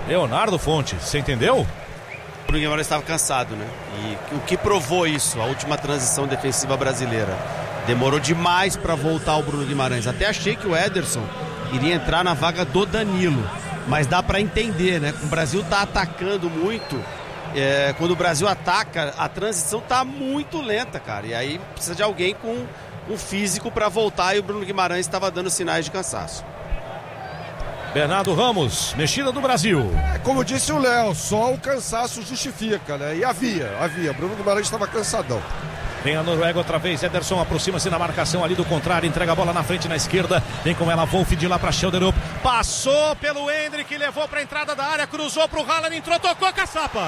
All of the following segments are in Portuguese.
Leonardo Fonte, você entendeu? O Bruno Guimarães estava cansado, né? E o que provou isso, a última transição defensiva brasileira. Demorou demais para voltar o Bruno Guimarães. Até achei que o Ederson iria entrar na vaga do Danilo. Mas dá para entender, né? O Brasil tá atacando muito. Quando o Brasil ataca, a transição tá muito lenta, cara. E aí precisa de alguém com um físico para voltar. E o Bruno Guimarães estava dando sinais de cansaço. Bernardo Ramos, mexida do Brasil. Como disse o Léo, só o cansaço justifica, né? E havia. Bruno Guimarães estava cansadão. Vem a Noruega outra vez, Ederson aproxima-se na marcação ali do contrário, entrega a bola na frente na esquerda, vem com ela Wolf de lá para Schelderup, passou pelo Endrick, levou para a entrada da área, cruzou para o Haaland, entrou, tocou a caçapa.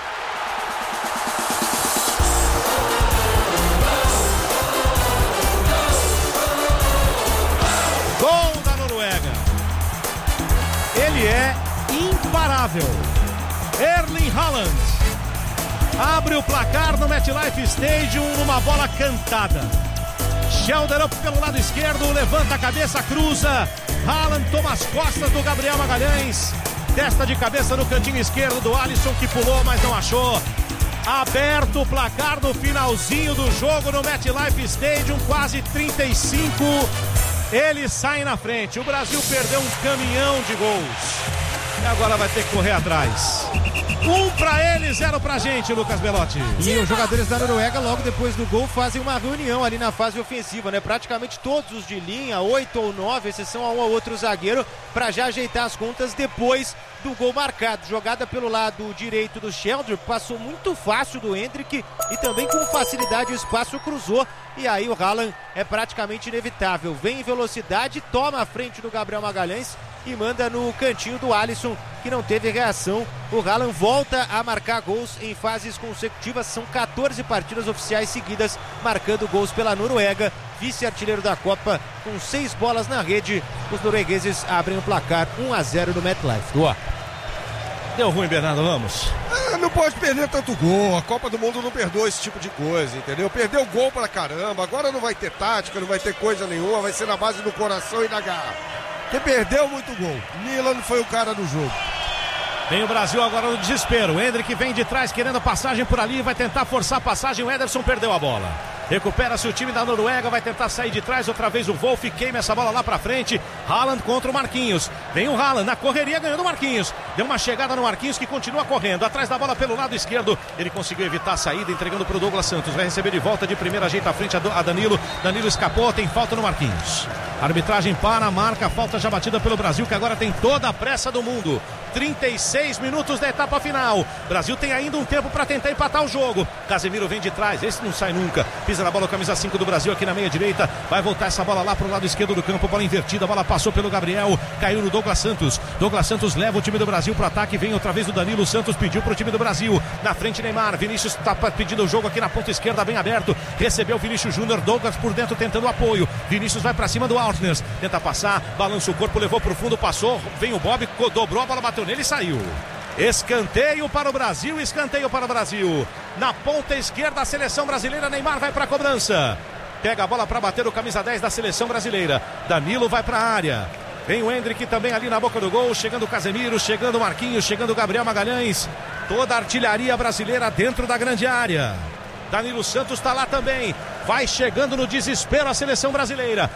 Gol da Noruega. Ele é imparável. Erling Haaland abre o placar no MetLife Stadium numa bola cantada. Schelderup pelo lado esquerdo, levanta a cabeça, cruza. Haaland toma as costas do Gabriel Magalhães. Testa de cabeça no cantinho esquerdo do Alisson, que pulou, mas não achou. Aberto o placar no finalzinho do jogo no MetLife Stadium, quase 35. Ele sai na frente. O Brasil perdeu um caminhão de gols. E agora vai ter que correr atrás. 1 pra ele, 0 pra gente, Lucas Belotti. E os jogadores da Noruega, logo depois do gol, fazem uma reunião ali na fase ofensiva, né? Praticamente todos os de linha, 8 ou 9, exceção a um ou outro zagueiro, pra já ajeitar as contas depois do gol marcado. Jogada pelo lado direito do Schelderup, passou muito fácil do Endrick e também com facilidade o espaço cruzou. E aí o Haaland é praticamente inevitável. Vem em velocidade, toma a frente do Gabriel Magalhães e manda no cantinho do Alisson, que não teve reação. O Haaland volta a marcar gols em fases consecutivas. São 14 partidas oficiais seguidas marcando gols pela Noruega. Vice-artilheiro da Copa com 6 bolas na rede. Os noruegueses abrem o placar 1-0 no MetLife. Boa. Deu ruim, Bernardo Ramos. Não pode perder tanto gol. A Copa do Mundo não perdoa esse tipo de coisa, entendeu? Perdeu gol pra caramba. Agora não vai ter tática, não vai ter coisa nenhuma. Vai ser na base do coração e da garra. Porque perdeu muito gol. Milan foi o cara do jogo. Vem o Brasil agora no desespero. O Endrick vem de trás querendo passagem por ali. Vai tentar forçar a passagem. O Ederson perdeu a bola. Recupera-se o time da Noruega, vai tentar sair de trás, outra vez o Wolf queima essa bola lá pra frente. Haaland contra o Marquinhos. Vem o Haaland na correria ganhando o Marquinhos. Deu uma chegada no Marquinhos que continua correndo. Atrás da bola pelo lado esquerdo. Ele conseguiu evitar a saída, entregando pro Douglas Santos. Vai receber de volta de primeira, ajeita a frente a Danilo. Danilo escapou, tem falta no Marquinhos. A arbitragem para, marca, falta já batida pelo Brasil, que agora tem toda a pressa do mundo. 36 minutos da etapa final. Brasil tem ainda um tempo para tentar empatar o jogo. Casemiro vem de trás, esse não sai nunca. Pisa na bola, camisa 5 do Brasil aqui na meia direita. Vai voltar essa bola lá pro lado esquerdo do campo. Bola invertida, a bola passou pelo Gabriel. Caiu no Douglas Santos. Douglas Santos leva o time do Brasil pro ataque. Vem outra vez o Danilo. Santos pediu pro time do Brasil. Na frente Neymar. Vinícius tá pedindo o jogo aqui na ponta esquerda, bem aberto. Recebeu o Vinícius Júnior. Douglas por dentro tentando apoio. Vinícius vai pra cima do Altners. Tenta passar, balança o corpo, levou pro fundo, passou. Vem o Bob, dobrou, a bola bateu nele e saiu. Escanteio para o Brasil, escanteio para o Brasil. Na ponta esquerda, a seleção brasileira, Neymar vai para a cobrança. Pega a bola para bater o camisa 10 da seleção brasileira. Danilo vai para a área. Vem o Endrick também ali na boca do gol. Chegando o Casemiro, chegando o Marquinhos, chegando o Gabriel Magalhães. Toda a artilharia brasileira dentro da grande área. Danilo Santos está lá também. Vai chegando no desespero a seleção brasileira.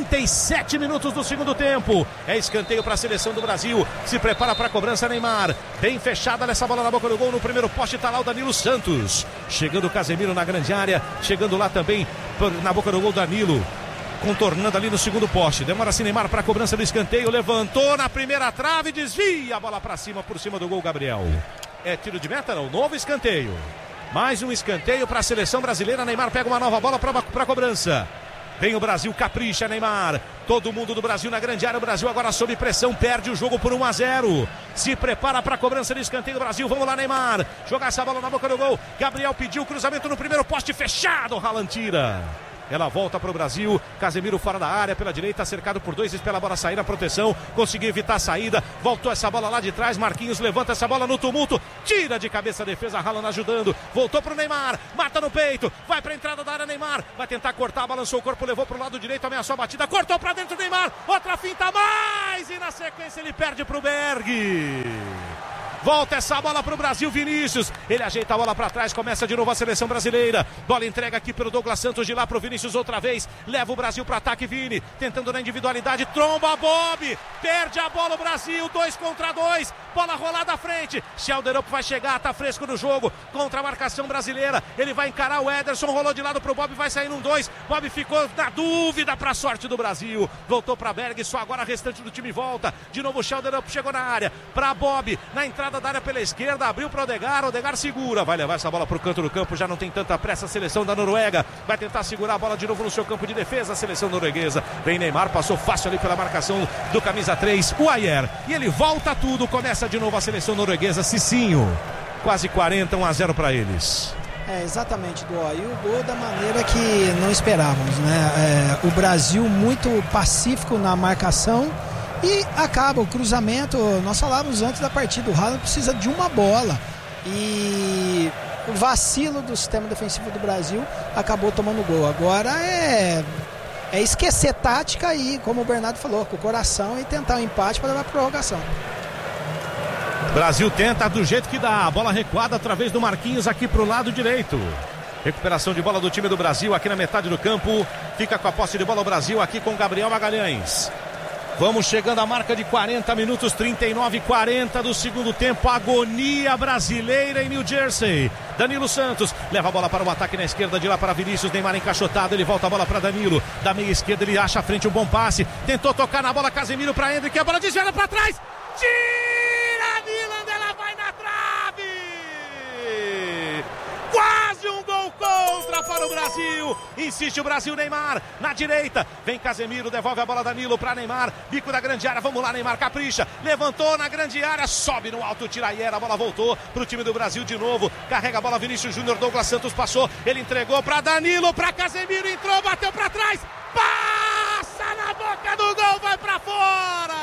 37 minutos do segundo tempo. É escanteio para a seleção do Brasil. Se prepara para a cobrança Neymar. Bem fechada nessa bola na boca do gol. No primeiro poste está lá o Danilo Santos. Chegando o Casemiro na grande área. Chegando lá também na boca do gol Danilo. Contornando ali no segundo poste. Demora-se Neymar para a cobrança do escanteio. Levantou na primeira trave. Desvia a bola para cima, por cima do gol Gabriel. É tiro de meta, não? Novo escanteio. Mais um escanteio para a seleção brasileira. Neymar pega uma nova bola para a cobrança. Vem o Brasil, capricha Neymar. Todo mundo do Brasil na grande área. O Brasil agora sob pressão, perde o jogo por 1-0. Se prepara para a cobrança do escanteio do Brasil. Vamos lá, Neymar. Jogar essa bola na boca do gol. Gabriel pediu o cruzamento no primeiro poste fechado. Haaland tira. Ela volta para o Brasil. Casemiro fora da área pela direita, cercado por dois, espera a bola sair na proteção, conseguiu evitar a saída, voltou essa bola lá de trás. Marquinhos levanta essa bola no tumulto, tira de cabeça a defesa. Haaland ajudando, voltou para o Neymar, mata no peito, vai para a entrada da área. Neymar vai tentar cortar, balançou o corpo, levou para o lado direito, ameaçou a batida, cortou para dentro. Neymar, outra finta mais, e na sequência ele perde para o Berg. Volta essa bola pro Brasil, Vinícius. Ele ajeita a bola pra trás, começa de novo a seleção brasileira. Bola entrega aqui pelo Douglas Santos, de lá pro Vinícius outra vez. Leva o Brasil pro ataque, Vini. Tentando na individualidade, tromba a Bob. Perde a bola o Brasil, 2 contra 2. Bola rolada à frente. Schelderup vai chegar, tá fresco no jogo. Contra a marcação brasileira. Ele vai encarar o Ederson, rolou de lado pro Bob, vai sair num 2. Bob ficou na dúvida pra sorte do Brasil. Voltou pra Berg, só agora a restante do time volta. De novo o Schelderup chegou na área. Pra Bob, na entrada da área pela esquerda, abriu para Odegaard segura, vai levar essa bola para o canto do campo, já não tem tanta pressa a seleção da Noruega, vai tentar segurar a bola de novo no seu campo de defesa, a seleção norueguesa, vem Neymar, passou fácil ali pela marcação do camisa 3, o Ayer, e ele volta tudo, começa de novo a seleção norueguesa, Cicinho, quase 40, 1-0 para eles. Exatamente, Dó. E o gol da maneira que não esperávamos, né? O Brasil muito pacífico na marcação. E acaba o cruzamento. Nós falávamos antes da partida, o Haaland precisa de uma bola. E o vacilo do sistema defensivo do Brasil acabou tomando gol. Agora é esquecer tática e, como o Bernardo falou, com o coração e tentar um empate para levar a prorrogação. Brasil tenta do jeito que dá. A bola recuada através do Marquinhos aqui para o lado direito. Recuperação de bola do time do Brasil aqui na metade do campo. Fica com a posse de bola o Brasil aqui com Gabriel Magalhães. Vamos chegando à marca de 40 minutos, 39-40 do segundo tempo. Agonia brasileira em New Jersey. Danilo Santos leva a bola para o ataque na esquerda, de lá para Vinícius. Neymar encaixotado, ele volta a bola para Danilo. Da meia esquerda ele acha à frente um bom passe. Tentou tocar na bola, Casemiro para Endrick. A bola desviada para trás. Tira, Milan, ela vai na trave. Quase um gol contra para o Brasil. Insiste o Brasil, Neymar na direita. Vem Casemiro, devolve a bola Danilo para Neymar. Bico da grande área, vamos lá Neymar, capricha. Levantou na grande área, sobe no alto, tira Ayer. A bola voltou para o time do Brasil de novo. Carrega a bola Vinícius Júnior, Douglas Santos passou. Ele entregou para Danilo, para Casemiro, entrou, bateu para trás. Passa na boca do gol, vai para fora.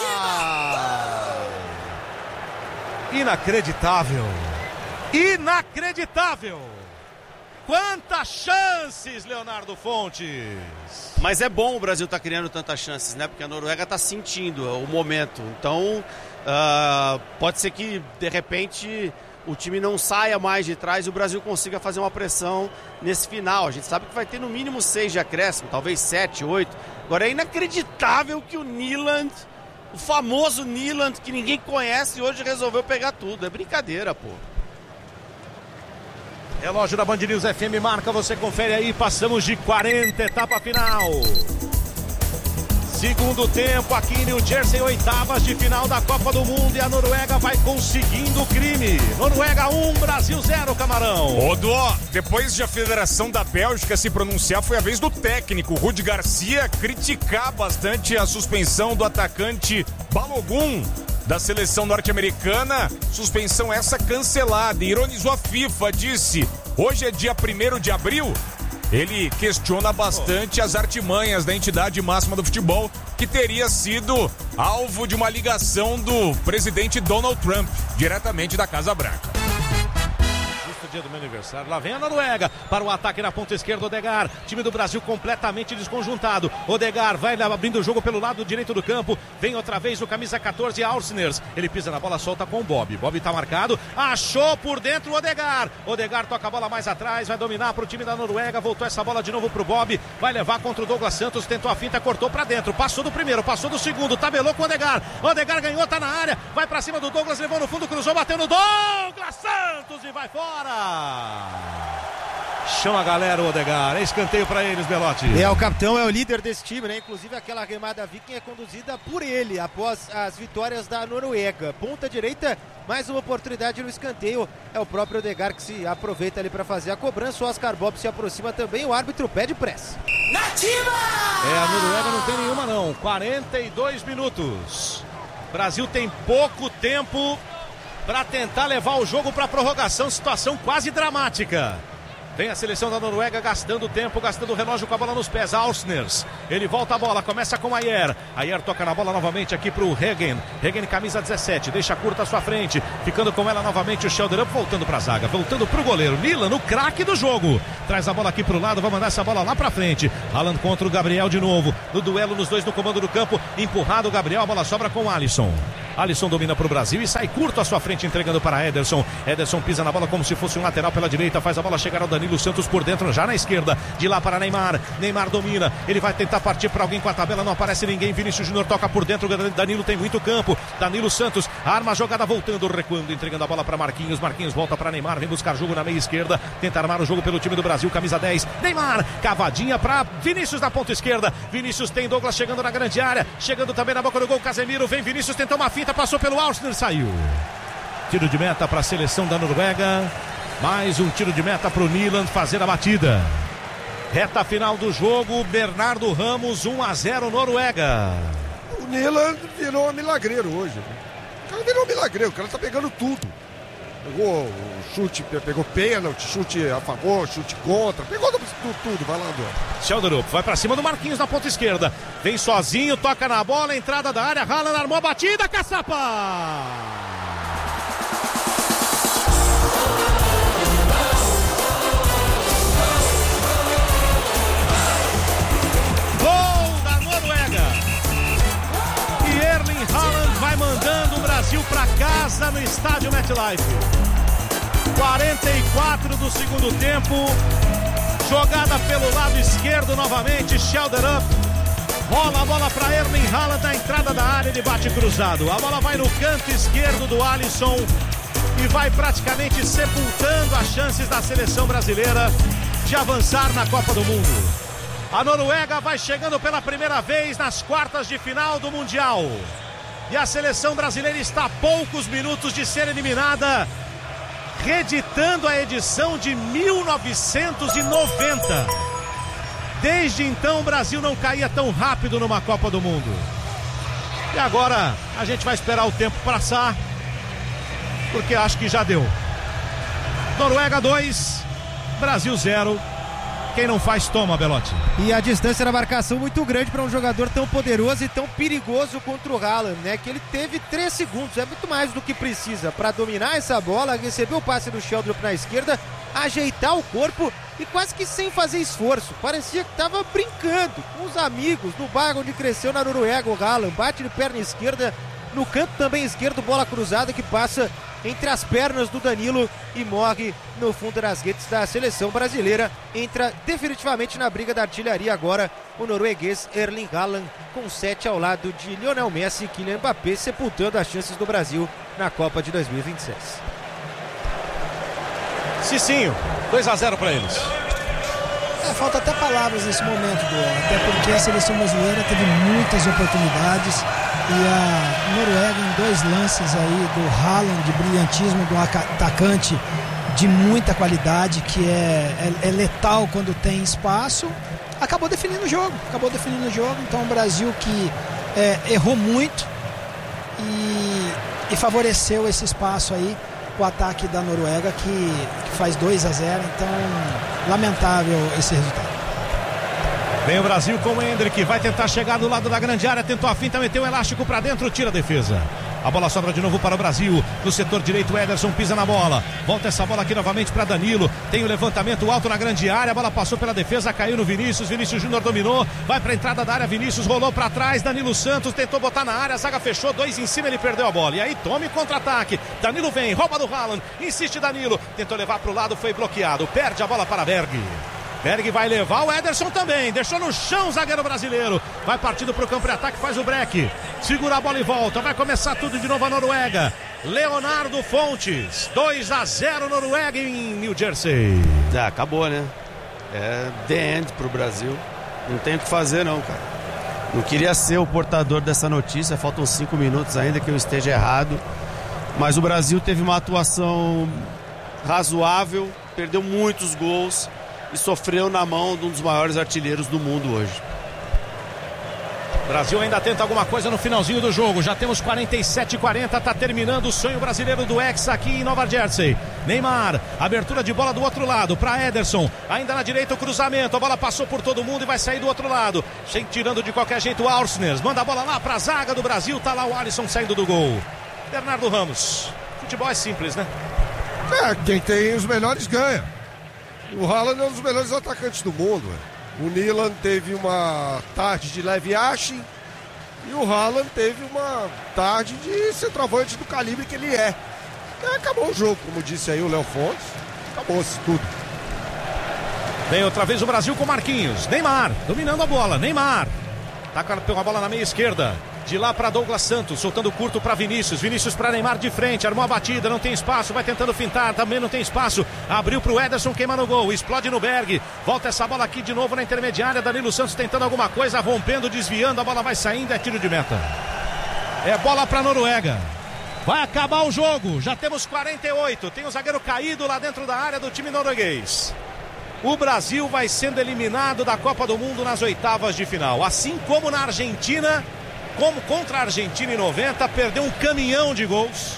Inacreditável. Inacreditável! Quantas chances, Leonardo Fontes! Mas é bom o Brasil estar criando tantas chances, né? Porque a Noruega está sentindo o momento. Então, pode ser que, de repente, o time não saia mais de trás e o Brasil consiga fazer uma pressão nesse final. A gente sabe que vai ter no mínimo 6 de acréscimo, talvez 7, 8. Agora, é inacreditável que o Nyland, o famoso Nyland, que ninguém conhece, hoje resolveu pegar tudo. É brincadeira, pô. Relógio da Band News FM marca, você confere aí, passamos de 40, etapa final. Segundo tempo aqui em New Jersey, oitavas de final da Copa do Mundo e a Noruega vai conseguindo o crime. Noruega 1, Brasil 0, Camarão. Ô, Dó, depois de a Federação da Bélgica se pronunciar, foi a vez do técnico Rudi Garcia criticar bastante a suspensão do atacante Balogun da seleção norte-americana, suspensão essa cancelada. Ironizou a FIFA, disse: hoje é dia 1º de abril. Ele questiona bastante as artimanhas da entidade máxima do futebol, que teria sido alvo de uma ligação do presidente Donald Trump, diretamente da Casa Branca. Dia do meu aniversário, lá vem a Noruega para o ataque na ponta esquerda, Odegaard, time do Brasil completamente desconjuntado. Odegaard vai abrindo o jogo pelo lado direito do campo, vem outra vez o camisa 14, Aursners, ele pisa na bola, solta com o Bob tá marcado, achou por dentro o Odegaard toca a bola mais atrás, vai dominar para o time da Noruega, voltou essa bola de novo para o Bob, vai levar contra o Douglas Santos, tentou a finta, cortou para dentro, passou do primeiro, passou do segundo, tabelou com o Odegaard ganhou, tá na área, vai para cima do Douglas, levou no fundo, cruzou, bateu no Douglas Santos e vai fora. Chama a galera o Odegaard, é escanteio para eles, Belotti. O capitão é o líder desse time, né? Inclusive aquela remada viking é conduzida por ele após as vitórias da Noruega. Ponta direita, mais uma oportunidade no escanteio. É o próprio Odegaard que se aproveita ali para fazer a cobrança. O Oscar Bob se aproxima também, o árbitro pede pressa. Nativa! A Noruega não tem nenhuma não, 42 minutos. Brasil tem pouco tempo para tentar levar o jogo para prorrogação, situação quase dramática. Vem a seleção da Noruega gastando tempo, gastando o relógio com a bola nos pés. Aursners, ele volta a bola, começa com Ayer. Ayer toca na bola novamente aqui pro Hegen. Hegen camisa 17, deixa curta à sua frente. Ficando com ela novamente o Schelderup, voltando pra zaga, voltando pro goleiro. Milan, o craque do jogo. Traz a bola aqui pro lado, vai mandar essa bola lá pra frente. Haaland contra o Gabriel de novo. No duelo, nos dois no comando do campo. Empurrado o Gabriel, a bola sobra com o Alisson. Alisson domina para o Brasil e sai curto à sua frente, entregando para Ederson. Ederson pisa na bola como se fosse um lateral pela direita, faz a bola chegar ao Danilo Santos por dentro, já na esquerda. De lá para Neymar. Neymar domina, ele vai tentar partir para alguém com a tabela, não aparece ninguém. Vinícius Júnior toca por dentro, Danilo tem muito campo. Danilo Santos arma a jogada, voltando, recuando, entregando a bola para Marquinhos. Marquinhos volta para Neymar, vem buscar jogo na meia esquerda, tenta armar o jogo pelo time do Brasil, camisa 10. Neymar, cavadinha para Vinícius na ponta esquerda. Vinícius tem Douglas chegando na grande área, chegando também na boca do gol. Casemiro, vem Vinícius, tentou uma finta, passou pelo Ausner, saiu. Tiro de meta para a seleção da Noruega. Mais um tiro de meta para o Nyland fazer a batida. Reta final do jogo, Bernardo Ramos, 1-0 Noruega. O Nyland virou um milagreiro hoje. O cara virou um milagreiro, o cara tá pegando tudo. Pegou o chute, pegou pênalti, chute a favor, chute contra, pegou tudo, vai lá, André. Sheldrup vai pra cima do Marquinhos na ponta esquerda, vem sozinho, toca na bola, entrada da área, Haaland armou a batida, caçapa! Gol da Noruega! E Erling Haaland vai mandando o Brasil pra casa no estádio MetLife. 44 do segundo tempo, jogada pelo lado esquerdo novamente, Sheldrup rola a bola para Erling Haaland na entrada da área, ele bate cruzado, a bola vai no canto esquerdo do Alisson e vai praticamente sepultando as chances da seleção brasileira de avançar na Copa do Mundo. A Noruega vai chegando pela primeira vez nas quartas de final do Mundial e a seleção brasileira está a poucos minutos de ser eliminada, reeditando a edição de 1990. Desde então o Brasil não caía tão rápido numa Copa do Mundo. E agora a gente vai esperar o tempo passar, porque acho que já deu. Noruega 2, Brasil 0. Quem não faz, toma, Belotti. E a distância na marcação muito grande para um jogador tão poderoso e tão perigoso contra o Haaland, né? Que ele teve 3 segundos, é muito mais do que precisa para dominar essa bola, receber o passe do Sheldrup na esquerda, ajeitar o corpo e quase que sem fazer esforço. Parecia que estava brincando com os amigos no bairro onde cresceu na Noruega. O Haaland bate de perna esquerda, no canto também esquerdo, bola cruzada que passa entre as pernas do Danilo e morre no fundo das redes da seleção brasileira. Entra definitivamente na briga da artilharia agora o norueguês Erling Haaland, com 7 ao lado de Lionel Messi e Kylian Mbappé, sepultando as chances do Brasil na Copa de 2026. Cicinho, 2-0 para eles. Falta até palavras nesse momento, até porque a seleção brasileira teve muitas oportunidades e a Noruega, em 2 lances aí do Haaland, de brilhantismo, do atacante de muita qualidade, que é letal quando tem espaço, acabou definindo o jogo. Então o Brasil que errou muito e favoreceu esse espaço aí, o ataque da Noruega que faz 2-0, então lamentável esse resultado. Vem o Brasil com o Endrick, vai tentar chegar do lado da grande área, tentou a finta, meteu o elástico para dentro, tira a defesa. A bola sobra de novo para o Brasil, no setor direito o Ederson pisa na bola, volta essa bola aqui novamente para Danilo, tem o levantamento alto na grande área, a bola passou pela defesa, caiu no Vinícius Júnior dominou, vai para a entrada da área, Vinícius rolou para trás, Danilo Santos tentou botar na área, a zaga fechou, 2 em cima, ele perdeu a bola, e aí tome contra-ataque, Danilo vem, rouba do Haaland, insiste Danilo, tentou levar para o lado, foi bloqueado, perde a bola para Berg. Berg vai levar, o Ederson também, deixou no chão o zagueiro brasileiro, vai partindo para o campo de ataque, faz o break, segura a bola e volta, vai começar tudo de novo a Noruega. Leonardo Fontes, 2-0 Noruega em New Jersey. Acabou, né? É the end pro Brasil, não tem o que fazer não, cara. Não queria ser o portador dessa notícia, faltam 5 minutos ainda que eu esteja errado, mas o Brasil teve uma atuação razoável, perdeu muitos gols e sofreu na mão de um dos maiores artilheiros do mundo hoje. O Brasil ainda tenta alguma coisa no finalzinho do jogo. Já temos 47-40, tá terminando o sonho brasileiro do Hexa aqui em Nova Jersey. Neymar, abertura de bola do outro lado para Ederson, ainda na direita o cruzamento, a bola passou por todo mundo e vai sair do outro lado, tirando de qualquer jeito o Ausner, manda a bola lá para a zaga do Brasil, tá lá o Alisson saindo do gol. Bernardo Ramos, futebol é simples, né? Quem tem os melhores ganha. O Haaland é um dos melhores atacantes do mundo. O Nyland teve uma tarde de leve ache, E o Haaland teve uma tarde de centroavante do calibre que ele é. E acabou o jogo, como disse aí o Léo Fontes. Acabou-se tudo. Vem outra vez o Brasil com Marquinhos. Neymar, dominando a bola. Neymar. Tá com a bola na meia esquerda. De lá para Douglas Santos, soltando curto para Vinícius. Vinícius para Neymar de frente, armou a batida, não tem espaço, vai tentando fintar, também não tem espaço. Abriu para o Ederson, queima no gol, explode no Berg. Volta essa bola aqui de novo na intermediária. Danilo Santos tentando alguma coisa, rompendo, desviando, a bola vai saindo, é tiro de meta. É bola para Noruega. Vai acabar o jogo, já temos 48. Tem o zagueiro caído lá dentro da área do time norueguês. O Brasil vai sendo eliminado da Copa do Mundo nas oitavas de final. Assim como na Argentina, como contra a Argentina em 90, perdeu um caminhão de gols.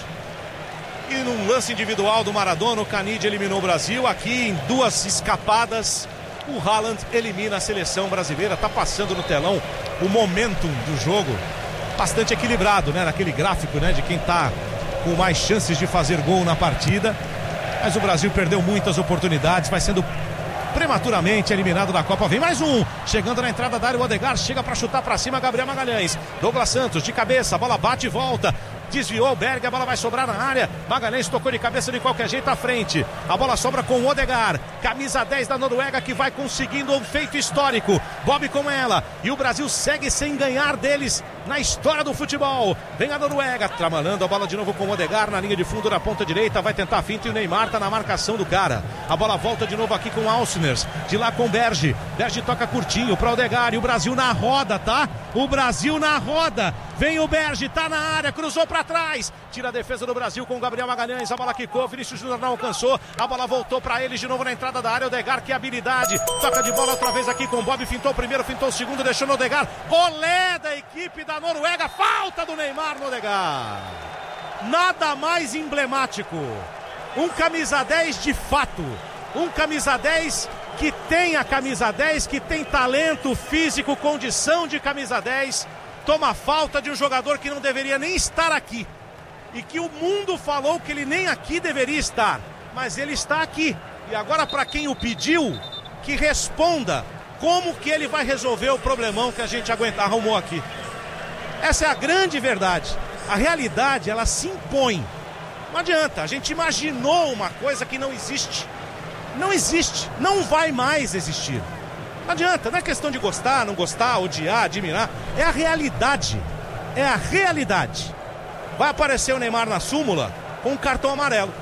E num lance individual do Maradona, o Canide eliminou o Brasil. Aqui em 2 escapadas, o Haaland elimina a seleção brasileira. Tá passando no telão o momentum do jogo. Bastante equilibrado, né? Naquele gráfico, né? De quem tá com mais chances de fazer gol na partida. Mas o Brasil perdeu muitas oportunidades. Vai sendo prematuramente eliminado da Copa. Vem mais um, chegando na entrada da área, o Odegaard chega para chutar para cima, Gabriel Magalhães. Douglas Santos de cabeça, a bola bate e volta. Desviou o Berg, a bola vai sobrar na área. Magalhães tocou de cabeça de qualquer jeito à frente. A bola sobra com o Odegaard, camisa 10 da Noruega, que vai conseguindo um feito histórico. Bob com ela. E o Brasil segue sem ganhar deles na história do futebol. Vem a Noruega, trabalhando a bola de novo com o Odegaard na linha de fundo na ponta direita. Vai tentar a finta e o Neymar tá na marcação do cara. A bola volta de novo aqui com o Alcíners. De lá com o Berg. Berg toca curtinho para o Odegaard. E o Brasil na roda, tá? O Brasil na roda. Vem o Berg, tá na área, cruzou para trás. Tira a defesa do Brasil com o Gabriel Magalhães. A bola quicou, Vinícius Júnior não alcançou. A bola voltou para eles de novo na entrada da área. Odegaard, que habilidade. Toca de bola outra vez aqui com o Bob. Fintou o primeiro, fintou o segundo, deixou no Odegaard. Olé da equipe da Noruega. Falta do Neymar no Odegaard. Nada mais emblemático. Um camisa 10 de fato. Um camisa 10 que tem a camisa 10, que tem talento físico, condição de camisa 10. Toma falta de um jogador que não deveria nem estar aqui. E que o mundo falou que ele nem aqui deveria estar. Mas ele está aqui. E agora, para quem o pediu, que responda como que ele vai resolver o problemão que a gente arrumou aqui. Essa é a grande verdade. A realidade, ela se impõe. Não adianta, a gente imaginou uma coisa que não existe. Não existe, não vai mais existir. Não adianta, não é questão de gostar, não gostar, odiar, admirar. É a realidade. É a realidade. Vai aparecer o Neymar na súmula com um cartão amarelo.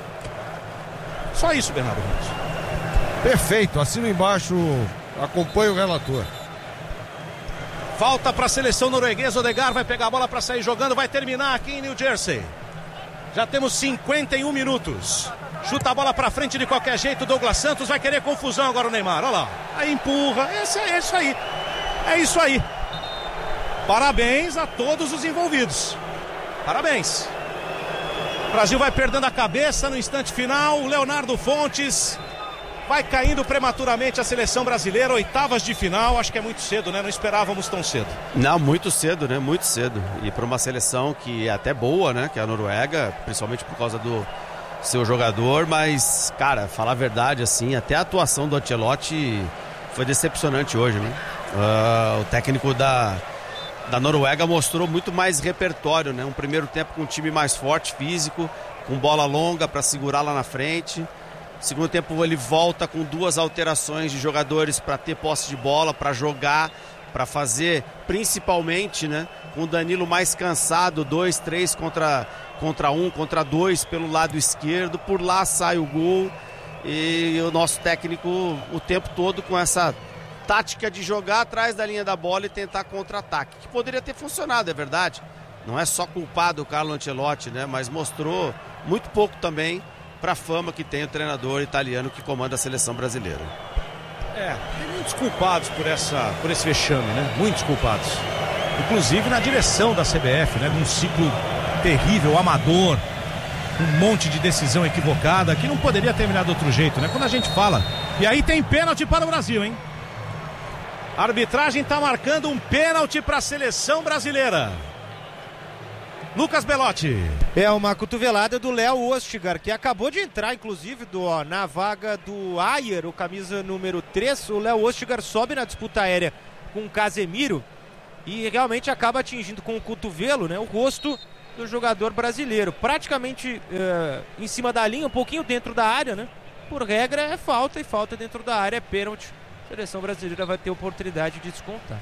Só isso, Bernardo Ramos. Perfeito, assino embaixo, acompanho o relator. Falta para a seleção norueguesa. Odegaard vai pegar a bola para sair jogando. Vai terminar aqui em New Jersey. Já temos 51 minutos. Chuta a bola para frente de qualquer jeito. Douglas Santos vai querer confusão agora o Neymar. Olha lá. Aí empurra. É isso aí. É isso aí. Parabéns a todos os envolvidos. Parabéns. O Brasil vai perdendo a cabeça no instante final. O Leonardo Fontes vai caindo prematuramente a seleção brasileira. Oitavas de final. Acho que é muito cedo, né? Não esperávamos tão cedo. Não, muito cedo, né? Muito cedo. E para uma seleção que é até boa, né? Que é a Noruega, principalmente por causa do seu jogador, mas, cara, falar a verdade, assim, até a atuação do Ancelotti foi decepcionante hoje, né? O técnico da Noruega mostrou muito mais repertório, né? Um primeiro tempo com um time mais forte, físico, com bola longa para segurar lá na frente. Segundo tempo ele volta com 2 alterações de jogadores para ter posse de bola, para jogar, para fazer, principalmente, né? Com o Danilo mais cansado, 2, 3 contra 1, contra 2 pelo lado esquerdo, por lá sai o gol. E o nosso técnico o tempo todo com essa tática de jogar atrás da linha da bola e tentar contra-ataque, que poderia ter funcionado, é verdade. Não é só culpado o Carlo Ancelotti, né? Mas mostrou muito pouco também para a fama que tem o treinador italiano que comanda a seleção brasileira. Tem muitos culpados por esse vexame, né? Muitos culpados. Inclusive na direção da CBF, né? Num ciclo terrível, amador, um monte de decisão equivocada, que não poderia terminar de outro jeito, né? Quando a gente fala. E aí tem pênalti para o Brasil, hein? A arbitragem está marcando um pênalti para a seleção brasileira. Lucas Belotti. É uma cotovelada do Léo Ostigar, que acabou de entrar, inclusive, na vaga do Ayer, o camisa número 3. O Léo Ostigar sobe na disputa aérea com o Casemiro e realmente acaba atingindo com o cotovelo, né, o rosto do jogador brasileiro. Praticamente em cima da linha, um pouquinho dentro da área, né? Por regra é falta, e falta dentro da área é pênalti. A seleção brasileira vai ter oportunidade de descontar.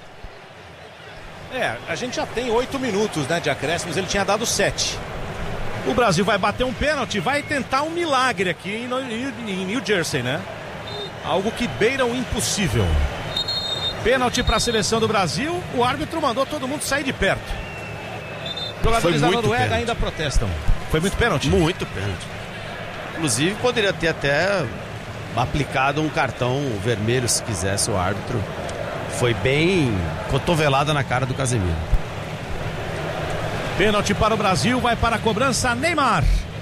A gente já tem 8 minutos, né, de acréscimos, ele tinha dado 7. O Brasil vai bater um pênalti, vai tentar um milagre aqui em New Jersey, né? Algo que beira o impossível. Pênalti para a seleção do Brasil, o árbitro mandou todo mundo sair de perto. Os jogadores da Noruega ainda protestam. Foi muito pênalti? Muito pênalti. Inclusive poderia ter até aplicado um cartão vermelho se quisesse o árbitro. Foi bem cotovelada na cara do Casemiro. Pênalti para o Brasil, vai para a cobrança Neymar.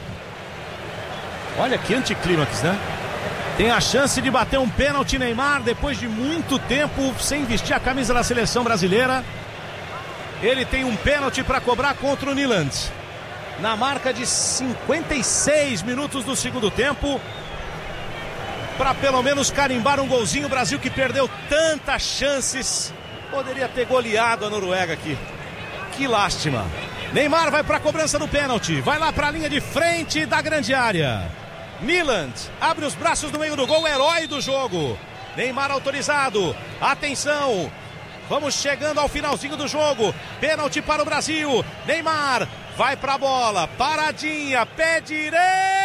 Olha que anticlímax, né? Tem a chance de bater um pênalti Neymar depois de muito tempo sem vestir a camisa da seleção brasileira. Ele tem um pênalti para cobrar contra o Nyland. Na marca de 56 minutos do segundo tempo. Para pelo menos carimbar um golzinho. O Brasil que perdeu tantas chances. Poderia ter goleado a Noruega aqui. Que lástima. Neymar vai para a cobrança do pênalti. Vai lá para a linha de frente da grande área. Nyland abre os braços no meio do gol. Herói do jogo. Neymar autorizado. Atenção. Vamos chegando ao finalzinho do jogo. Pênalti para o Brasil. Neymar vai para a bola. Paradinha. Pé direito.